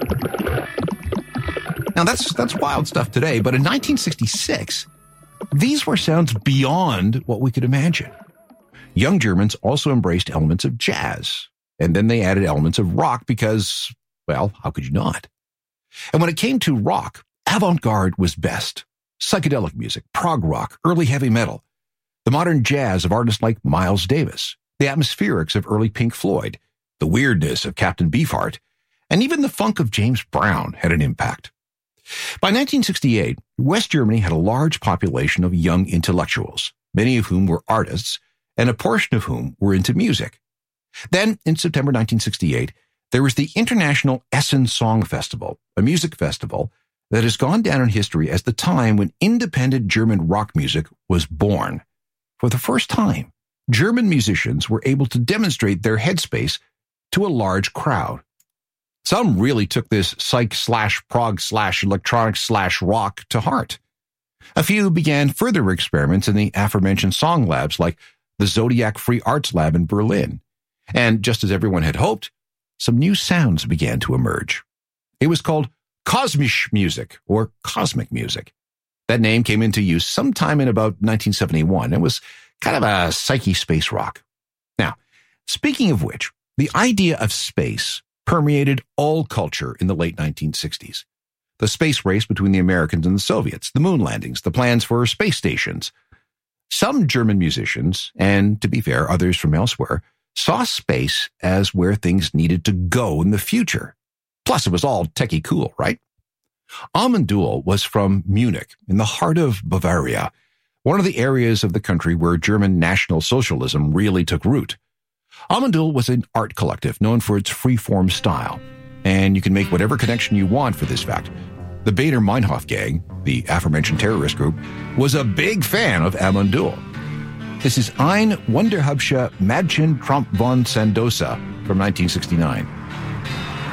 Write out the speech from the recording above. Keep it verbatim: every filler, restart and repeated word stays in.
Now, that's that's wild stuff today, but in nineteen sixty-six, these were sounds beyond what we could imagine. Young Germans also embraced elements of jazz, and then they added elements of rock because, well, how could you not? And when it came to rock, avant-garde was best. Psychedelic music, prog rock, early heavy metal, the modern jazz of artists like Miles Davis, the atmospherics of early Pink Floyd, the weirdness of Captain Beefheart, and even the funk of James Brown had an impact. By nineteen sixty-eight, West Germany had a large population of young intellectuals, many of whom were artists, and a portion of whom were into music. Then, in September nineteen sixty-eight, there was the International Essen Song Festival, a music festival that has gone down in history as the time when independent German rock music was born. For the first time, German musicians were able to demonstrate their headspace to a large crowd. Some really took this psych slash prog slash electronic slash rock to heart. A few began further experiments in the aforementioned song labs like the Zodiac Free Arts Lab in Berlin. And just as everyone had hoped, some new sounds began to emerge. It was called Kosmisch music, or cosmic music. That name came into use sometime in about nineteen seventy-one. It was kind of a psyche space rock. Now, speaking of which, the idea of space permeated all culture in the late nineteen sixties. The space race between the Americans and the Soviets, the moon landings, the plans for space stations. Some German musicians, and to be fair, others from elsewhere, saw space as where things needed to go in the future. Plus, it was all techie cool, right? Amon Düül was from Munich, in the heart of Bavaria, one of the areas of the country where German National Socialism really took root. Amon Düül was an art collective known for its free-form style, and you can make whatever connection you want for this fact. The Baader-Meinhof gang, the aforementioned terrorist group, was a big fan of Amon Düül. This is Ein Wunderhübsche Mädchen Tromp von Sandosa from nineteen sixty-nine.